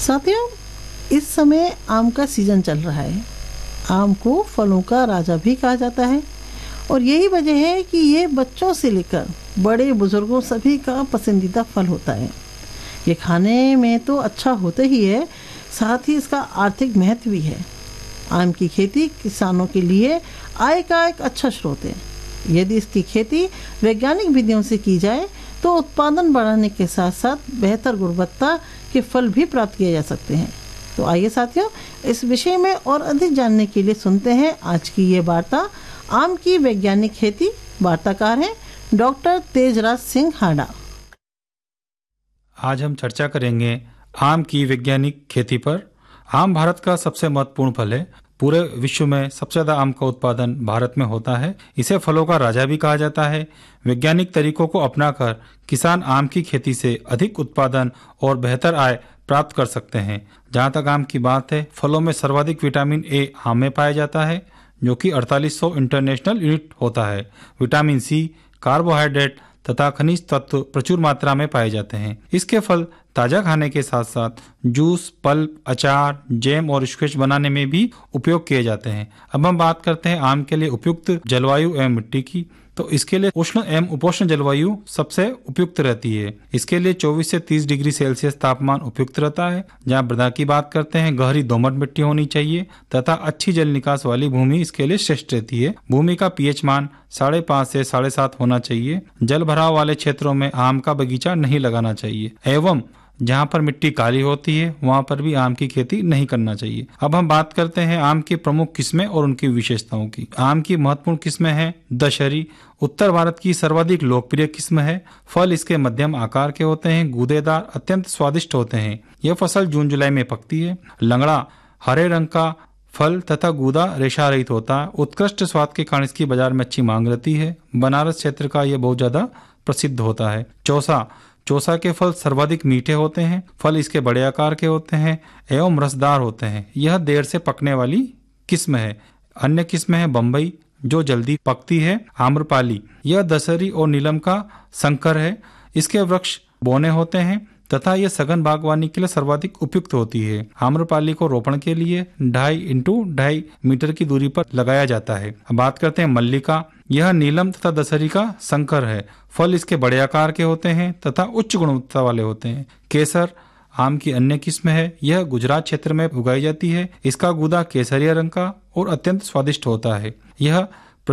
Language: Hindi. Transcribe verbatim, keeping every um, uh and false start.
साथियों, इस समय आम का सीजन चल रहा है। आम को फलों का राजा भी कहा जाता है और यही वजह है कि ये बच्चों से लेकर बड़े बुजुर्गों सभी का पसंदीदा फल होता है। ये खाने में तो अच्छा होता ही है, साथ ही इसका आर्थिक महत्व भी है। आम की खेती किसानों के लिए आय का एक अच्छा स्रोत है। यदि इसकी खेती वैज्ञानिक विधियों से की जाए तो उत्पादन बढ़ाने के साथ साथ बेहतर गुणवत्ता के फल भी प्राप्त किए जा सकते हैं। तो आइए साथियों, इस विषय में और अधिक जानने के लिए सुनते हैं आज की ये वार्ता। आम की वैज्ञानिक खेती, वार्ताकार हैं डॉक्टर तेजराज सिंह हाडा। आज हम चर्चा करेंगे आम की वैज्ञानिक खेती पर। आम भारत का सबसे महत्वपूर्ण फल है। पूरे विश्व में सबसे ज्यादा आम का उत्पादन भारत में होता है। इसे फलों का राजा भी कहा जाता है। वैज्ञानिक तरीकों को अपनाकर किसान आम की खेती से अधिक उत्पादन और बेहतर आय प्राप्त कर सकते हैं। जहाँ तक आम की बात है, फलों में सर्वाधिक विटामिन ए आम में पाया जाता है, जो कि अड़तालीस सौ इंटरनेशनल यूनिट होता है। विटामिन सी, कार्बोहाइड्रेट तथा खनिज तत्व प्रचुर मात्रा में पाए जाते हैं। इसके फल ताजा खाने के साथ साथ जूस, पल्प, अचार, जैम और स्क्वैश बनाने में भी उपयोग किए जाते हैं। अब हम बात करते हैं आम के लिए उपयुक्त जलवायु एवं मिट्टी की। तो इसके लिए उष्ण एवं उपोष्ण जलवायु सबसे उपयुक्त रहती है। इसके लिए चौबीस से तीस डिग्री सेल्सियस तापमान उपयुक्त रहता है। जहाँ मृदा की बात करते हैं, गहरी दोमट मिट्टी होनी चाहिए तथा अच्छी जल निकास वाली भूमि इसके लिए श्रेष्ठ रहती है। भूमि का पीएच मान साढ़े पाँच से साढ़े सात होना चाहिए। जल भराव वाले क्षेत्रों में आम का बगीचा नहीं लगाना चाहिए एवं जहाँ पर मिट्टी काली होती है वहाँ पर भी आम की खेती नहीं करना चाहिए। अब हम बात करते हैं आम की प्रमुख किस्में और उनकी विशेषताओं की। आम की महत्वपूर्ण किस्में हैं दशहरी। उत्तर भारत की सर्वाधिक लोकप्रिय किस्म है। फल इसके मध्यम आकार के होते हैं, गूदेदार, अत्यंत स्वादिष्ट होते हैं। यह फसल जून जुलाई में पकती है। लंगड़ा हरे रंग का फल तथा गूदा रेशा रहित होता है। उत्कृष्ट स्वाद के कारण इसकी बाजार में अच्छी मांग रहती है। बनारस क्षेत्र का यह बहुत ज्यादा प्रसिद्ध होता है। चौसा चौसा के फल सर्वाधिक मीठे होते हैं। फल इसके बड़े आकार के होते हैं एवं रसदार होते हैं। यह देर से पकने वाली किस्म है। अन्य किस्म है बम्बई, जो जल्दी पकती है। आम्रपाली, यह दशहरी और नीलम का संकर है। इसके वृक्ष बौने होते हैं तथा यह सघन बागवानी के लिए सर्वाधिक उपयुक्त होती है। आम्रपाली को रोपण के लिए ढाई इंटू ढाई मीटर की दूरी पर लगाया जाता है। अब बात करते हैं मल्लिका। यह नीलम तथा दशहरी का संकर है। फल इसके बड़े आकार के होते हैं तथा उच्च गुणवत्ता वाले होते हैं। केसर आम की अन्य किस्म है। यह गुजरात क्षेत्र में उगाई जाती है। इसका गूदा केसरिया रंग का और अत्यंत स्वादिष्ट होता है। यह